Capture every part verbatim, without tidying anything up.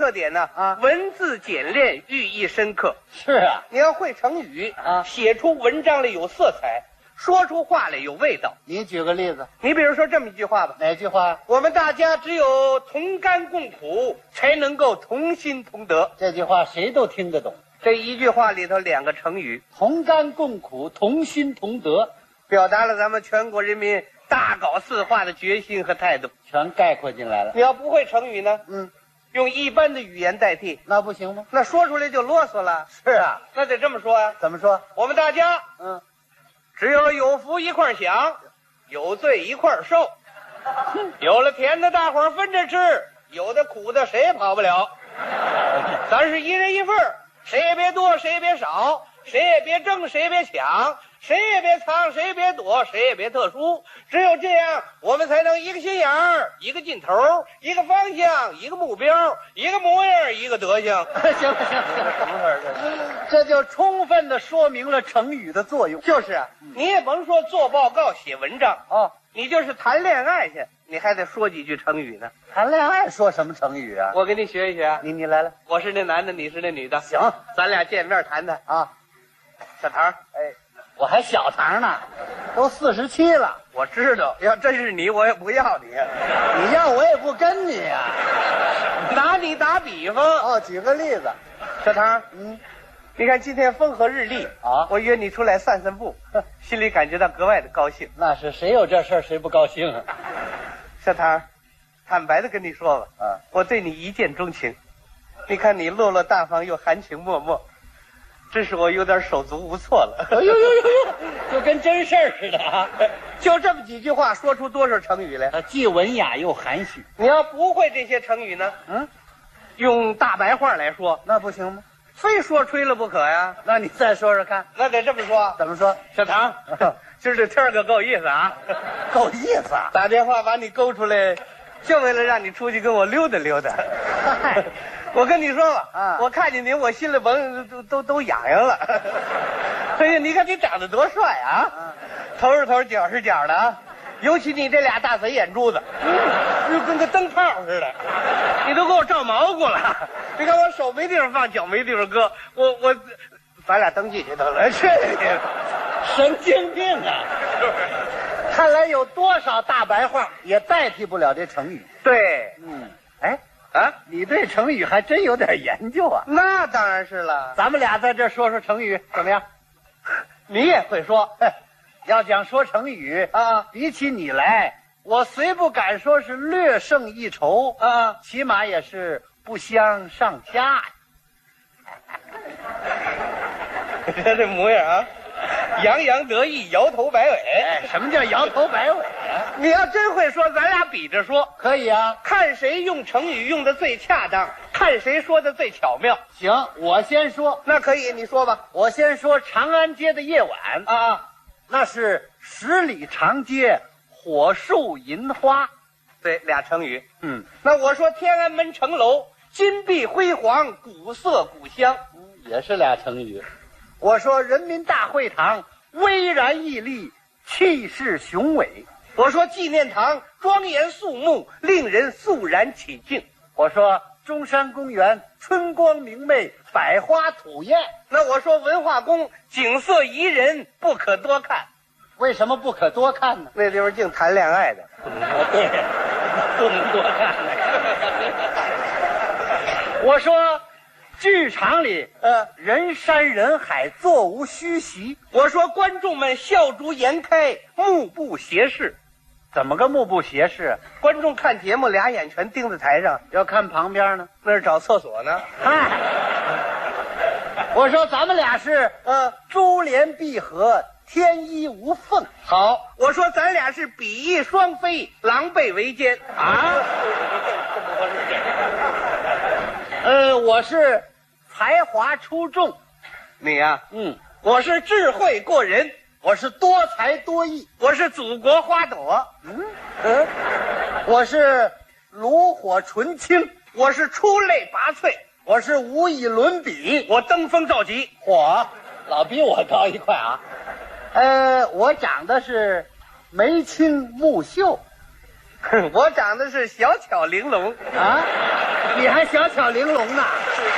特点呢，啊，文字简练，寓意深刻。 是啊， 你要会成语啊， 写出文章来有色彩，说出话来有味道。 你举个例子， 你比如说这么一句话吧， 哪句话？ 我们大家只有同甘共苦，才能够同心同德。 这句话谁都听得懂。 这一句话里头两个成语， 同甘共苦，同心同德， 表达了咱们全国人民大搞四化的决心和态度， 全概括进来了。 你要不会成语呢， 嗯， 用一般的语言代替， 那不行吗？ 那说出来就啰嗦了。 是啊， 那得这么说啊。 怎么说？ 我们大家， 嗯， 只有有福一块享，有罪一块受。有了甜的大伙儿分着吃，有的苦的谁也跑不了。咱是一人一份儿，谁也别多，谁也别少，谁也别争，谁也别抢，谁也别藏，谁也别躲，谁也别特殊。只有这样，我们才能一个心眼儿，一个劲头，一个方向，一个目标，一个模样，一个德行。 行了行了行了，怎么回事？这就充分的说明了成语的作用。 就是啊，你也甭说做报告、写文章哦， 你就是谈恋爱去，你还得说几句成语呢。 谈恋爱说什么成语啊？ 我给你学一学啊。 你你来了， 我是那男的，你是那女的。 行， 咱俩见面谈谈啊。 小唐， 哎，我还小唐呢，都四十七了。 我知道，要真是你，我也不要你。 你要我也不跟你呀、 啊。拿你打比方哦，举个例子， 小唐， 嗯， 你看今天风和日丽啊， 我约你出来散散步，心里感觉到格外的高兴。 那是谁有这事儿谁不高兴啊？ 小唐，坦白的跟你说吧， 啊， 我对你一见钟情。你看你落落大方又含情脉脉，真是我有点手足无措了。 哎呦呦呦呦，就跟真事儿似的啊！ 就这么几句话，说出多少成语来？ 它既文雅又含蓄。 你要不会这些成语呢？ 嗯， 用大白话来说， 那不行吗？ 非说吹了不可呀。 那你再说说看。 那得这么说。 怎么说？ 小唐，今儿这天儿可够意思啊！ 够意思啊！ 打电话把你勾出来，就为了让你出去跟我溜达溜达。我跟你说吧， 啊， 我看见你，我心里甭都都都痒痒了。哎呀，你看你长得多帅啊！ 啊， 头是头，脚是脚的啊！尤其你这俩大贼眼珠子，就跟个灯泡似的，你都给我照毛骨了。你看我手没地方放，脚没地方搁，我我，咱俩登记去得了。去你！ 神经病啊！看来有多少大白话也代替不了这成语。 对， 嗯，哎啊， 你对成语还真有点研究啊。 那当然是了。 咱们俩在这说说成语怎么样？ 你也会说。 要讲说成语啊， 比起你来，我虽不敢说是略胜一筹啊， 起码也是不相上下呀。 你看这模样啊，洋洋得意，摇头摆尾。 哎，什么叫摇头摆尾啊？ 你要真会说，咱俩比着说， 可以啊， 看谁用成语用的最恰当，看谁说的最巧妙。 行，我先说。 那可以，你说吧。 我先说长安街的夜晚啊， 那是十里长街，火树银花。 对，俩成语。 嗯， 那我说天安门城楼，金碧辉煌，古色古香， 嗯，也是俩成语。我说人民大会堂巍然屹立，气势雄伟。 我说纪念堂庄严肃穆，令人肃然起敬。 我说中山公园春光明媚，百花吐艳。 那我说文化宫景色宜人，不可多看。 为什么不可多看呢？ 那地方净谈恋爱的。 对，不能多看。我说剧场里呃人山人海，座无虚席。 我说观众们笑逐颜开，目不斜视。 怎么个目不斜视？ 观众看节目俩眼全盯在台上， 要看旁边呢， 那是找厕所呢。 嗨，我说咱们俩是嗯珠联璧合，天衣无缝。 好，我说咱俩是比翼双飞，狼狈为奸啊。呃，我是才华出众， 你呀、啊， 嗯， 我是智慧过人， 我是多才多艺， 我是祖国花朵， 嗯嗯，我是炉火纯青， 我是出类拔萃， 我是无以伦比， 我登峰造极。 嚯，老比我高一块啊！呃，我长得是眉清目秀， 我长得是小巧玲珑啊。 你还小巧玲珑呢，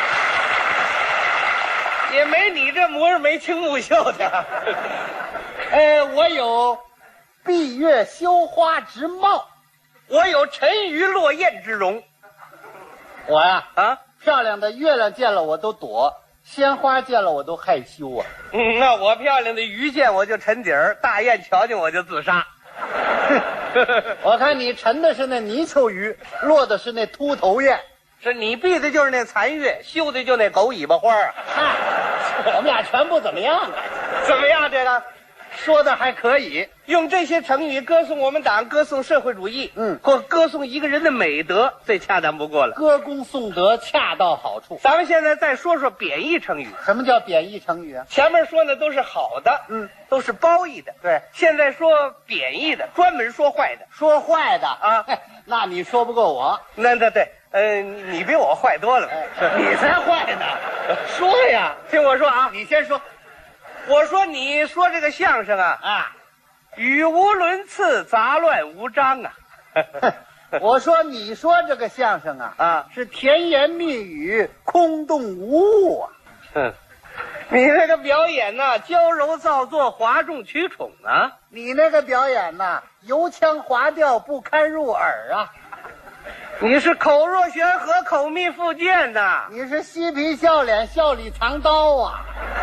也没你这模样眉清目秀的。 呃，我有闭月羞花之貌， 我有沉鱼落雁之容。 我呀啊， 漂亮的月亮见了我都躲，鲜花见了我都害羞啊。 嗯，那我漂亮的鱼见我就沉底儿，大雁瞧见我就自杀。 我看你沉的是那泥鳅鱼，落的是那秃头雁。 是你闭的就是那残月，绣的就那狗尾巴花啊。 嗨，我们俩全不怎么样啊。 怎么样？这个说的还可以， 用这些成语歌颂我们党，歌颂社会主义， 嗯， 或歌颂一个人的美德，最恰当不过了。 歌功颂德，恰到好处。 咱们现在再说说贬义成语。 什么叫贬义成语啊？ 前面说的都是好的， 嗯， 都是褒义的。 对， 现在说贬义的，专门说坏的。 说坏的啊， 那你说不过我。 那那对，呃，你比我坏多了。 哎、你才坏呢！说呀， 听我说啊， 你先说。 我说你说这个相声啊啊， 语无伦次，杂乱无章啊。 我说你说这个相声啊啊是甜言蜜语，空洞无物啊。 哼，你那个表演呐、啊，娇柔造作，哗众取宠啊。 你那个表演呐、啊，油腔滑调，不堪入耳啊。 你是口若悬河，口蜜腹剑呐。 你是嬉皮笑脸，笑里藏刀啊。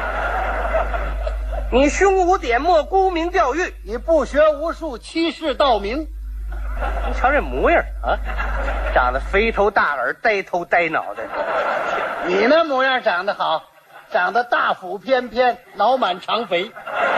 你胸无点墨，沽名钓誉。 你不学无术，欺世盗名。 你瞧这模样啊，长得肥头大耳，呆头呆脑的。 你那模样长得好，长得大腹翩翩，脑满肠肥。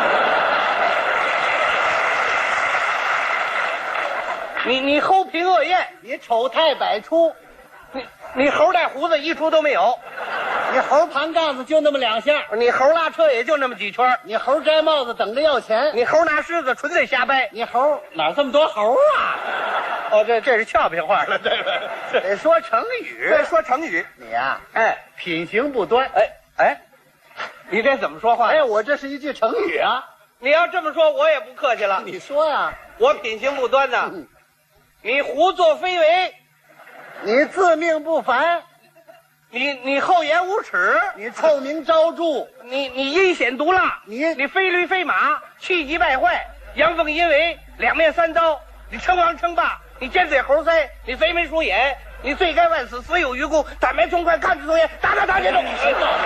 你你齁贫恶艳， 你丑态百出， 你你猴带胡子一出都没有。 你猴盘杠子就那么两下， 你猴拉车也就那么几圈， 你猴摘帽子等着要钱， 你猴拿狮子纯粹瞎掰， 你猴哪这么多猴啊？ 哦，这这是俏皮话了，对吧？ 得说成语， 对，说成语。 你呀、啊， 哎， 品行不端， 哎哎，你这怎么说话？ 哎，我这是一句成语啊。 你要这么说，我也不客气了。 你说呀， 我品行不端呐， 嗯、 你胡作非为， 你自命不凡。 你你厚颜无耻， 你臭名昭著， 你你阴险毒辣， 你你非驴非马，气急败坏，阳奉阴违，两面三刀，你称王称霸，你尖嘴猴腮，你贼眉鼠眼，你罪该万死，死有余辜，胆白痛快，看着痛咽，打打打这种。你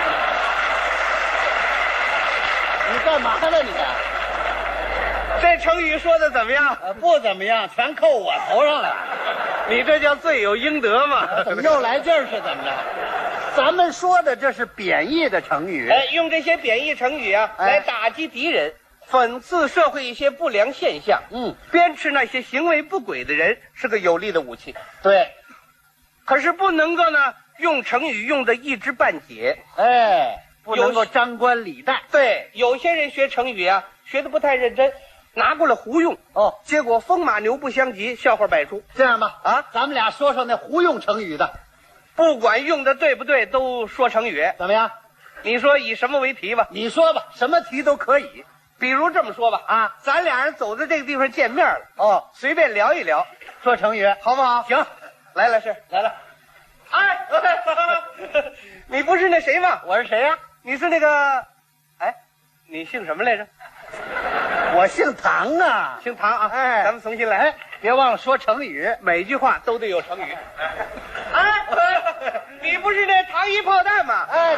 干嘛呢你？ 这成语说的怎么样？ 呃，不怎么样，全扣我头上了。 你这叫罪有应得嘛？ 怎么又来劲儿是怎么着？咱们说的这是贬义的成语， 哎，用这些贬义成语啊， 哎、 来打击敌人，讽刺社会一些不良现象， 嗯， 鞭笞那些行为不轨的人，是个有力的武器。 对， 可是不能够呢，用成语用的一知半解， 哎，不能够张冠李戴。 对，有些人学成语啊，学的不太认真。拿过来胡用哦， 结果风马牛不相及，笑话百出。 这样吧， 啊， 咱们俩说说那胡用成语的， 不管用的对不对，都说成语， 怎么样？ 你说以什么为题吧？ 你说吧，什么题都可以。 比如这么说吧， 啊， 咱俩人走到这个地方见面了， 哦， 随便聊一聊， 说成语好不好？ 行， 来了是来了。 哎，你不是那谁吗？ 我是谁呀、啊？ 你是那个，哎，你姓什么来着？ 我姓唐啊， 姓唐啊！ 哎， 咱们重新来， 哎，别忘了说成语， 每句话都得有成语。哎，你不是那糖衣炮弹吗？ 哎，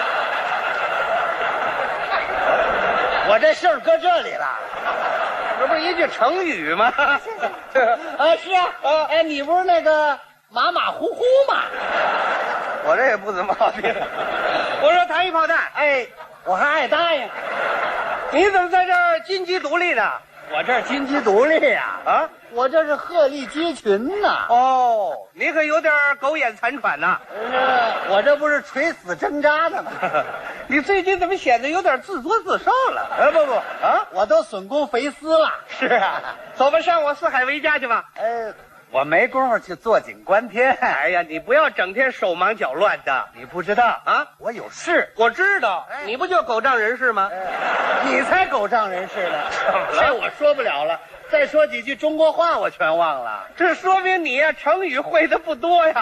我这姓搁这里了， 这不是一句成语吗？ 啊，是啊， 啊， 哎，你不是那个马马虎虎吗？ 我这也不怎么好听。我说糖衣炮弹， 哎，我还爱答应。 你怎么在这儿金鸡独立呢？ 我这儿金鸡独立呀！ 啊， 我这是鹤立鸡群呐！ 哦，你可有点狗眼残喘呐！ 我这不是垂死挣扎的吗？ 你最近怎么显得有点自作自受了？ 哎，不不啊， 我都损公肥私了。 是啊，走吧，上我四海为家去吧。 哎，我没工夫去坐井观天。 哎呀，你不要整天手忙脚乱的， 你不知道啊？ 我有事。 我知道， 哎、 你不就狗仗人势吗？ 哎、你才狗仗人势呢！ 怎么了？ 这我说不了了。再说几句中国话，我全忘了。 这说明你呀、啊，成语会的不多呀。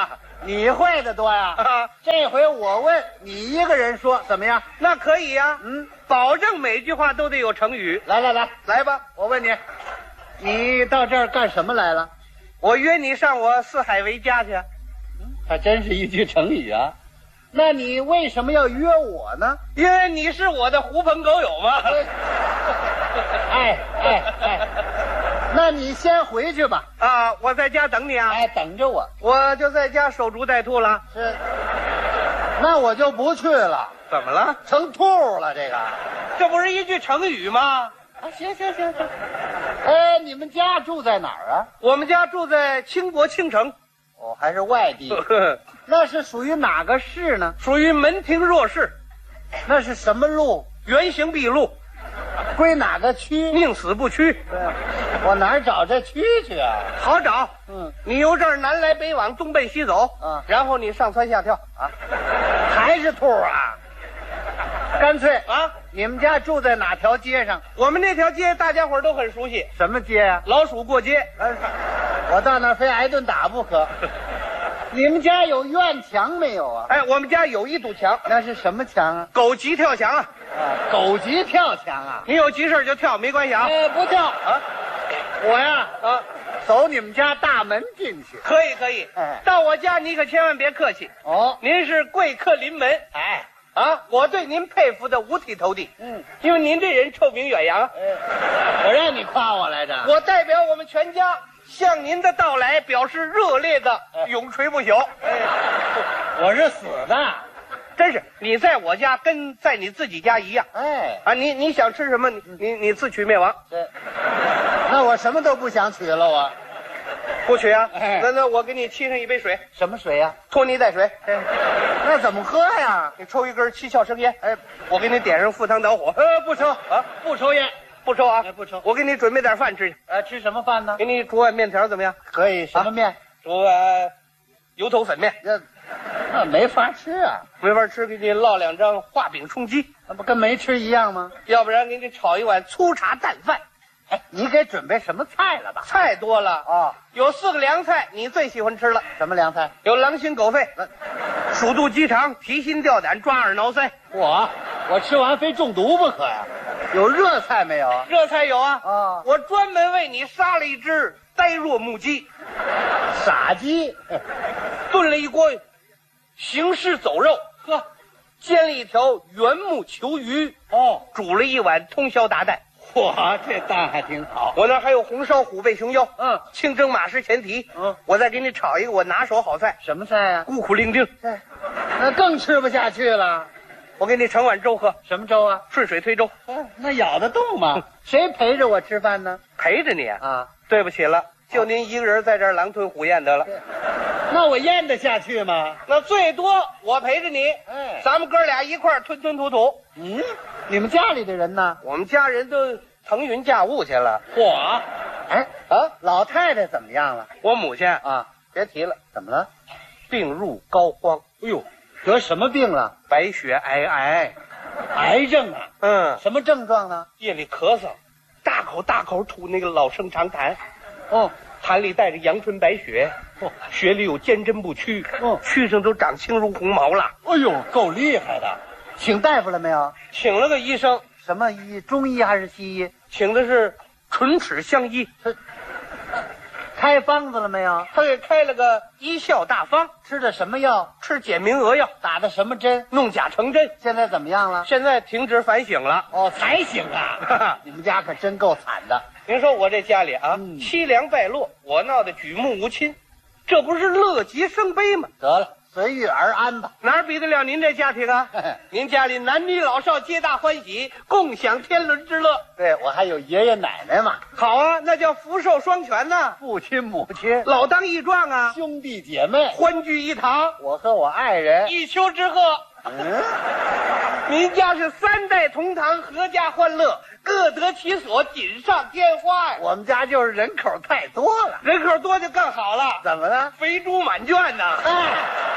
你会的多呀。 啊， 这回我问你一个人说怎么样？ 那可以呀、 嗯， 保证每句话都得有成语。 来来来， 来吧， 我问你，你到这儿干什么来了？ 我约你上我四海为家去。 还真是一句成语啊。那你为什么要约我呢？ 因为你是我的狐朋狗友嘛。 哎哎哎，那你先回去吧。 啊，我在家等你啊。 哎，等着我。 我就在家守株待兔了。 是，那我就不去了。 怎么了？ 成兔了这个。 这不是一句成语吗？ 啊，行行行行。哎，你们家住在哪儿啊？ 我们家住在倾国倾城。 哦，还是外地。那是属于哪个市呢？ 属于门庭若市。 那是什么路？ 原形毕露。 归哪个区？ 宁死不屈。 对，我哪儿找这区去啊？ 好找。 嗯， 你由这儿南来北往，东奔西走。 嗯， 然后你上蹿下跳啊，还是兔啊？干脆啊， 你们家住在哪条街上？ 我们那条街大家伙都很熟悉。 什么街呀、啊？ 老鼠过街。 哎，我到那儿非挨顿打不可。你们家有院墙没有啊？ 哎，我们家有一堵墙。 那是什么墙啊？ 狗急跳墙啊！ 啊，狗急跳墙啊！ 你有急事就跳，没关系啊。 哎，不跳啊！ 我呀， 啊， 走你们家大门进去。 可以可以。 哎， 到我家你可千万别客气。 哦， 您是贵客临门。 哎， 啊，我对您佩服的五体投地。 嗯， 因为您这人臭名远扬。 哎，我让你夸我来着。 我代表我们全家向您的到来表示热烈的永垂不朽。 哎，我是死的。 真是，你在我家跟在你自己家一样。 哎， 啊，你你想吃什么，你你你自取灭亡。 这，那我什么都不想取了，我。 不取啊？ 哎， 那那我给你沏上一杯水。 什么水呀、啊？ 拖泥带水。 哎，那怎么喝呀？ 你抽一根七窍生烟。 哎， 我给你点上赴汤蹈火。 呃，不抽啊， 不抽烟， 不抽啊， 哎，不抽。 我给你准备点饭吃去。 呃，吃什么饭呢？ 给你煮碗面条怎么样？ 可以，什么面？啊、 煮碗油头粉面。 这那没法吃啊， 没法吃，给你烙两张画饼充饥， 那不跟没吃一样吗？ 要不然给你炒一碗粗茶淡饭。 哎，你给准备什么菜了吧？ 菜多了啊、 哦， 有四个凉菜，你最喜欢吃了。 什么凉菜？ 有狼心狗肺、鼠肚鸡肠、提心吊胆、抓耳挠腮。 我我吃完非中毒不可呀。有热菜没有？ 热菜有啊。 哦， 我专门为你杀了一只呆若木鸡， 傻鸡， 炖了一锅行尸走肉，呵，煎了一条原木球鱼， 哦， 煮了一碗通宵达旦。 嚯，这蛋还挺好。 我那还有红烧虎背熊腰， 嗯， 清蒸马氏前蹄， 嗯， 我再给你炒一个我拿手好菜。 什么菜呀、 孤苦伶仃， 哎，那更吃不下去了。 我给你盛碗粥喝。 什么粥啊？ 顺水推舟。 哎，那咬得动吗？谁陪着我吃饭呢？ 陪着你啊？ 啊， 对不起了，就您一个人在这儿狼吞虎咽得了。 那我咽得下去吗？ 那最多我陪着你， 哎， 咱们哥俩一块儿吞吞吐吐。 嗯，你们家里的人呢？ 我们家人都腾云驾雾去了。 嚯，哎啊，老太太怎么样了？ 我母亲啊， 别提了， 怎么了？ 病入膏肓。 哎呦，得什么病了？ 白血皑皑。 癌症啊？ 嗯， 什么症状呢？ 夜里咳嗽，大口大口吐那个老生常谈。 哦， 痰里带着阳春白雪， 哦， 血里有坚针不屈， 哦， 蛆上都长青如红毛了。 哎呦，够厉害的！请大夫了没有？ 请了个医生。 什么医？中医还是西医？ 请的是唇齿相依。 开方子了没有？ 他给开了个医效大方。 吃的什么药？ 吃简明额药。 打的什么针？ 弄假成真。 现在怎么样了？ 现在停止反省了。 哦，才醒啊！你们家可真够惨的。 您说我这家里啊， 嗯、 凄凉败落，我闹得举目无亲，这不是乐极生悲吗？ 得了，随遇而安吧。 哪儿比得了您这家庭啊？您家里男女老少皆大欢喜，共享天伦之乐。 对，我还有爷爷奶奶嘛。 好啊，那叫福寿双全呐。 父亲母亲， 老当益壮啊。 兄弟姐妹欢聚一堂。 我和我爱人一丘之貉。 嗯， 您家是三代同堂，阖家欢乐，各得其所，锦上添花呀。 我们家就是人口太多了， 人口多就更好了。 怎么了？ 肥猪满圈呐。 哎。